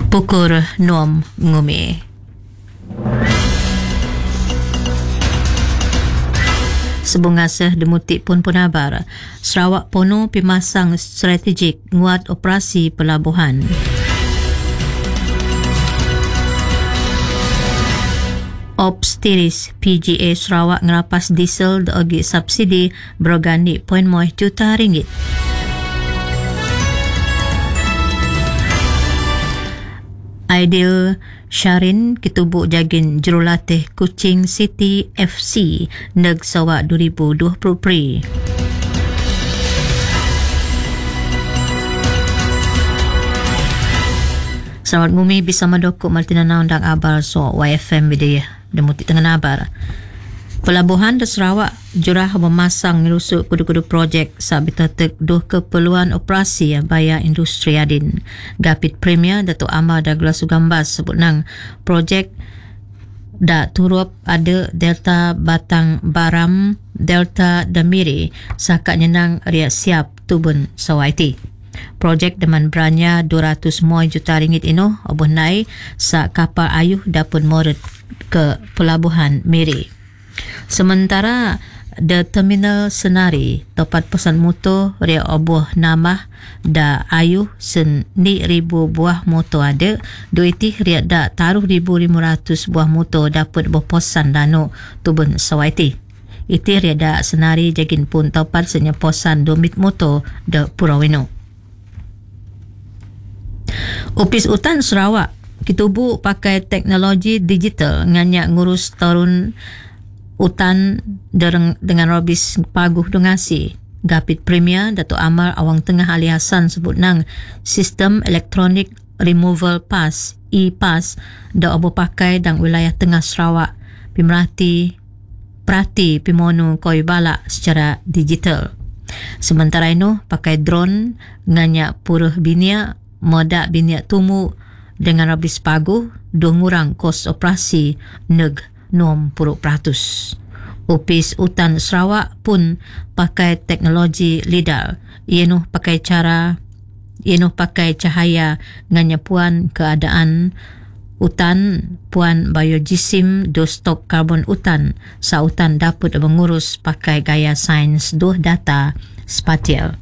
Pukul 6 ngumi. Sebungasa demutik pun penabar. Sarawak Pono pimasang strategik nguat operasi pelabuhan. Obstiris PGA Sarawak ngerapas diesel dogi subsidi berorganik RM0.1 juta. Aidil Syarin kitubuk jagin jurulatih Kuching City FC neg Sarawak 2020 Pri. Selamat ngumi bisa madokuk Martina undang abar so YFM Bidayah demutik tengah abar. Pelabuhan di Sarawak jurah memasang ngerusuk kudu-kudu projek sabitatek duh keperluan operasi bayar industri adin. Gapit Premier Datuk Amar Douglas Sugambas sebut nang projek da turup ada Delta Batang Baram, Delta Damiri sakat nyenang riak siap tubun sawaiti. Projek deman beranya RM200 juta ino obuh nai sa kapal ayuh dapun moret ke Pelabuhan Miri. Sementara the terminal Senari tempat pesan motor ria obuh namah da ayuh seni 1,000 buah motor ada duiti ria da taruh 1,500 buah motor dapat berposan dano tubun sawaiti. Iti ria da Senari jagin pun tempat senya posan domit motor da Purawino. Opis Utan Sarawak kitubu pakai teknologi digital nganyak ngurus turun utan dengan robis paguh dongasi. Gapit Premier Datuk Amar Awang Tengah Ali Hassan sebut nang sistem elektronik removal pass e-pass da obo pakai dang wilayah tengah Sarawak pimerhati perhati pimonu koi balak secara digital. Sementara itu pakai drone nganyak purah biniak modak biniak tumu dengan robis paguh dua ngurang kos operasi neg 60%. Opis Utan Sarawak pun pakai teknologi LIDAR. Ia pakai cahaya nganyapuan keadaan utan puan biojisim do stok karbon utan sa utan dapat mengurus pakai gaya sains doh data spatial.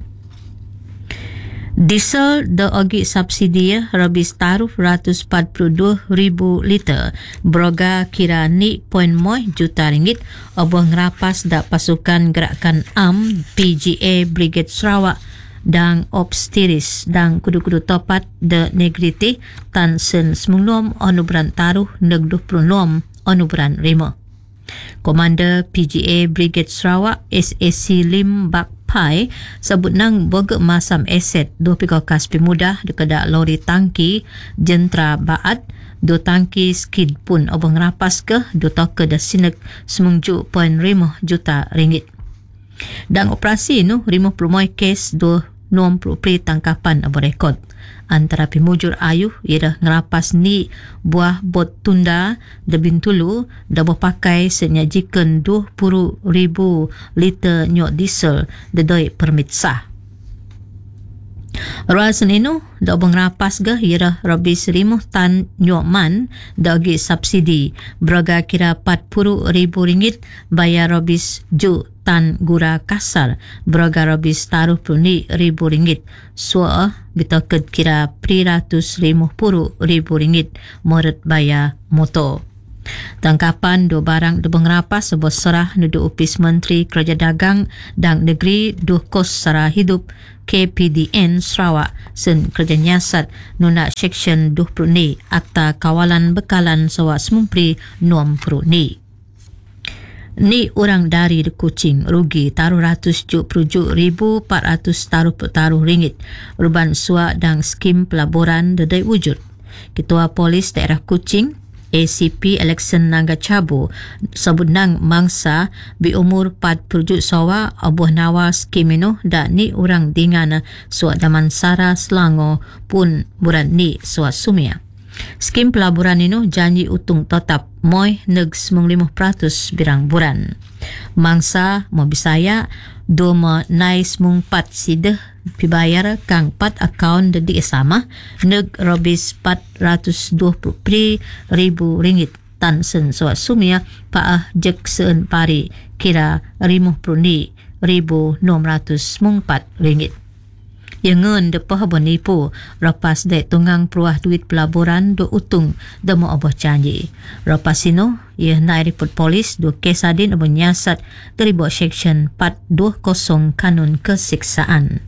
Diesel da ogi subsidi rabis taruh 142,000 liter beroga kira ni RM0.1 juta oboh ngerapas da pasukan gerakan AM PGA Brigade Sarawak dan Obstiris dan kudu-kudu topat de negriti tan sen semulum onubran taruh neg 26 onubran rima. Komander PGA Brigade Sarawak SAC Lim Bak Pai sebut nang boga masam aset 2 kas pemudah dekat lori tangki jentera baat 2 tangki skid pun obong rapas ke 2 toke dah sinek RM9.5 juta. Dan operasi nu 50 kes 90 pri tangkapan abo rekod. Antara pimujur ayuh ia dah ngerapas ni buah bot tunda da Bintulu dah berpakai senyajikan 20,000 liter nyok diesel da doi permit sah. Rasan inu da obong rapas ga ia dah rabis 5 tan nyok man da ogi subsidi beraga kira RM40,000 bayar rabis ju tan gura kasar beraga rabis taruh RM20,000 sua bitoket kira RM350,000 moret bayar motor. Tangkapan dua barang debeng rapas sebuah serah nudu Opis Menteri Kerja Dagang dan Negeri duh kos sara hidup KPDN Sarawak sen kerja nyasat nuna seksyen 20 ni Akta Kawalan Bekalan Sarawak Semumpri 60 ni. Ni orang dari di Kuching rugi taruh RM177,400 ringgit ruban suak dan skim pelaburan dedai wujud. Ketua Polis Daerah Kuching ACP Election Naga Cabu sebut nang mangsa bi umur 40 sawa abuh nawa skim ino dan ni orang dengan suak Damansara Selangor pun buran ni suak Sumia. Skim pelaburan ino janji utung tetap moi neg 95% birang buran. Mangsa mau Bisaya Doma nais mung 4 sidah pibayar kang 4 akaun dedi sama neg robis 420 ribu ringgit tan sen soat sumia paah jek sen pari kira 50 ribu 600 mung 4 ringgit. Yang ngen depah benipu rapas dek tungang peruah duit pelaburan do utung demo oboh janji. Rapas sino ia naik report polis do kesadin oboh nyasat terlibat seksyen 420 kanun kesiksaan.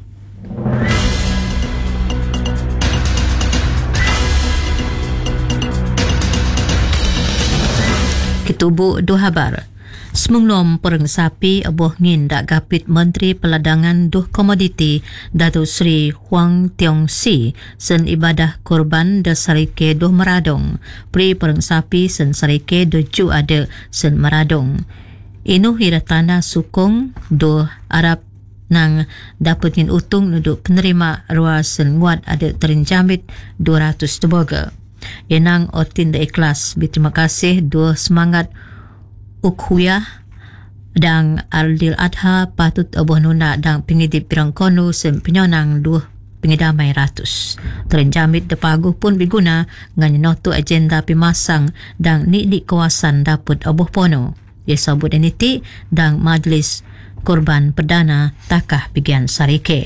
Ketubuk do habar. Semenglom pereng sapi aboh ngin dak gapit Menteri Peladangan Duh Komoditi Datuk Sri Huang Tiong Si sen ibadah korban de sarike Duh Meradong. Pri pereng sapi sen sarike do ju ada sen Meradong. Inu hira tanah sukong do Arab nang dapat ngin utung nuduk penerima ruas sen nguat ada terinjamit 200 tebaga. Yenang otin de ikhlas berterima kasih dua semangat Ukhuyah dan Aldil Adha patut oboh nuna dan pengidip pirang kono sen penyonang dua pengidamai ratus. Terenjamit depaguh pun diguna dengan noto agenda pimasang dan ni kawasan dapat oboh pono. Ia sabut eniti dan majlis korban perdana takah bagian sarike.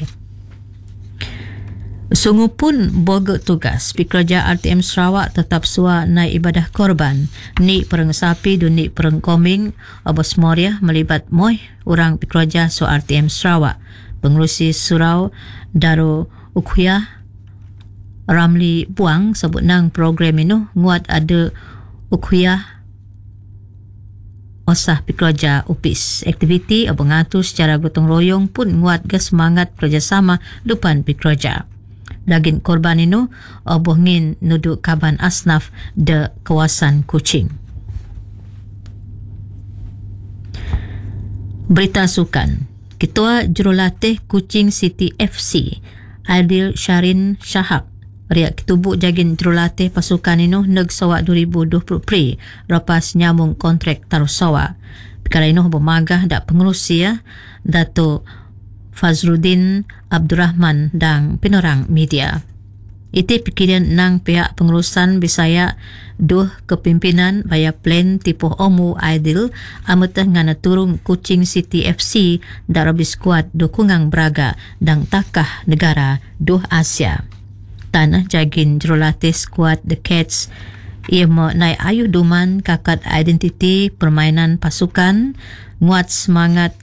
Sungguh pun boga tugas pekerja RTM Sarawak tetap sua naik ibadah korban ni pereng sapi dan ni pereng koming abos moria melibat moy orang pekerja so RTM Sarawak. Pengerusi Surau Daro Ukhuyah Ramli Buang sebut nang program ini nguat ada Ukhuyah osah pekerja upis. Aktiviti abang ngatur secara gotong royong pun nguat ke semangat kerjasama depan pekerja. Daging korban itu oboh ngin nuduk kaban asnaf de kawasan Kuching. Berita sukan. Ketua Jurulatih Kuching City FC Adil Syarin Syahab riak ketubuk jagin jurulatih pasukan itu neg sawak 2020 pri rapas nyamung kontrak taruh sawak. Perkara itu bermagah dak pengerusi ya Dato' Fazruddin Abdurrahman dan penerang media. Itu pikiran nang pihak pengurusan Bisaya duh kepimpinan baya plan tipuh omu Aidil amatah ngana turung Kuching City FC dan rabis kuat dukungan Braga dan takah negara duh Asia. Tanah jagin jurulatih skuad The Cats ia naik ayuh duman kakad identiti permainan pasukan nguat semangat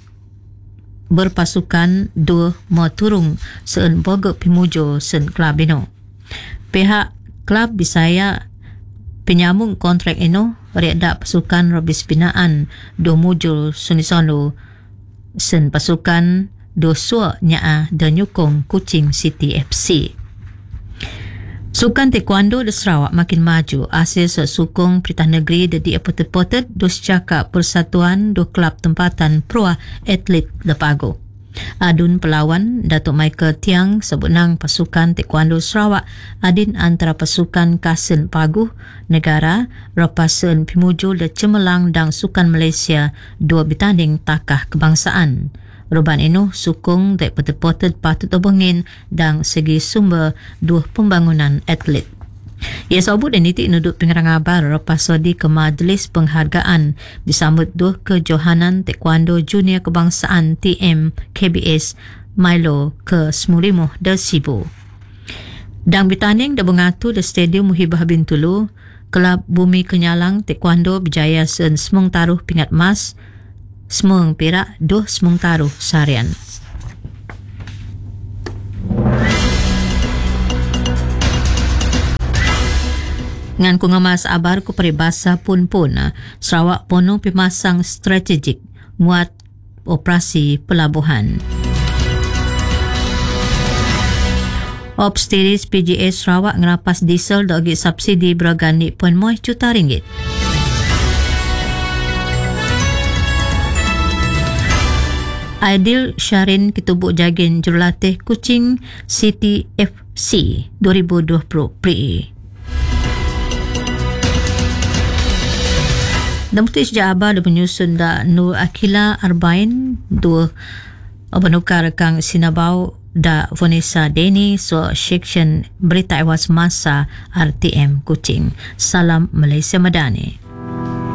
berpasukan dua mau turung sen boga pimujo sen klub ino. Pihak klub Bisaya penyambung kontrak ino riak pasukan robis binaan dua mujul sunisono sen pasukan dua sua nyaa dan nyukong Kuching City FC. Sukan taekwondo di Sarawak makin maju hasil sukong Perintah Negeri dedi apotet-potet dos cakap persatuan do klub tempatan pro atlet Lepago. Adun pelawan Datuk Michael Tiang sebut nang pasukan taekwondo Sarawak adin antara pasukan Kasen Paguh negara rapasen pimujul de cemerlang dan sukan Malaysia dua bertanding takah kebangsaan. Ruban inu sukung dek potet-potet patut obongin dan segi sumber dua pembangunan atlet. Ia sabut dan nitik nuduk pengarang abar lepas sodi ke majlis penghargaan disambut dua kejohanan taekwondo junior kebangsaan TM KBS Milo ke Semurimuh Del Sibu. Dan bertanding da bengatu di Stadium Muhibah bin Tulu, Kelab Bumi Kenyalang Taekwondo berjaya sen semung taruh pingat emas, semung perak, duh semung taruh sarian. Ngan ku ngemas abar ku peribasa pun Sarawak pono pimasang strategik nguat operasi pelabuhan. Obsteris PGS Sarawak ngerapas diesel dogi subsidi beragam RM0.1 juta. Aidil Syarin ketubuk jagin jurulatih Kuching City FC 2020 pre. Dan putih sejak abar dia menyusun da Nur Akila Arbain dua Obanukar kang sinabaw da Vanessa Deni so section berita ewas masa RTM Kuching. Salam Malaysia Madani.